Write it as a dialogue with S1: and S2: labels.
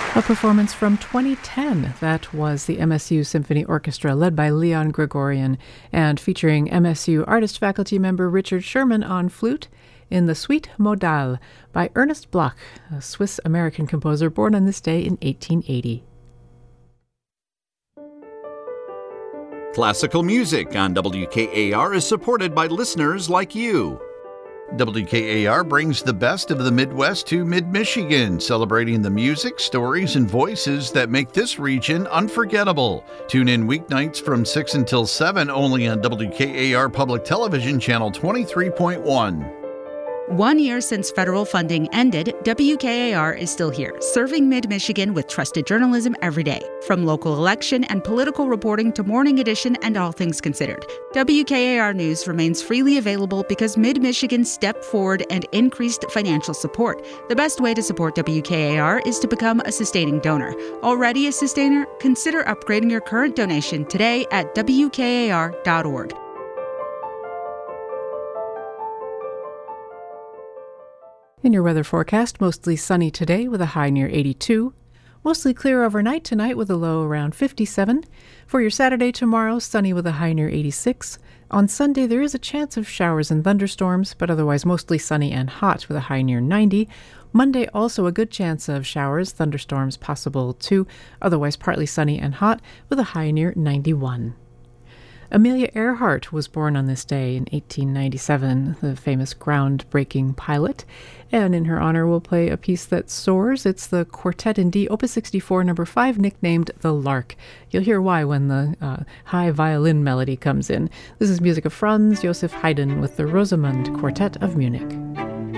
S1: A performance from 2010. That was the MSU Symphony Orchestra led by Leon Gregorian and featuring MSU artist faculty member Richard Sherman on flute in the Suite Modale by Ernest Bloch, a Swiss-American composer born on this day in 1880.
S2: Classical music on WKAR is supported by listeners like you. WKAR brings the best of the Midwest to mid-Michigan, celebrating the music, stories, and voices that make this region unforgettable. Tune in weeknights from 6 until 7 only on WKAR Public Television Channel 23.1.
S3: 1 year since federal funding ended, WKAR is still here, serving mid-Michigan with trusted journalism every day. From local election and political reporting to Morning Edition and All Things Considered, WKAR News remains freely available because mid-Michigan stepped forward and increased financial support. The best way to support WKAR is to become a sustaining donor. Already a sustainer? Consider upgrading your current donation today at WKAR.org.
S1: In your weather forecast, mostly sunny today with a high near 82. Mostly clear overnight tonight with a low around 57. For your Saturday tomorrow, sunny with a high near 86. On Sunday, there is a chance of showers and thunderstorms, but otherwise mostly sunny and hot with a high near 90. Monday, also a good chance of showers, thunderstorms possible too, otherwise partly sunny and hot with a high near 91. Amelia Earhart was born on this day in 1897, the famous groundbreaking pilot, and in her honor we'll play a piece that soars. It's the Quartet in D, Opus 64, number 5, nicknamed The Lark. You'll hear why when the high violin melody comes in. This is music of Franz Joseph Haydn with the Rosamund Quartet of Munich.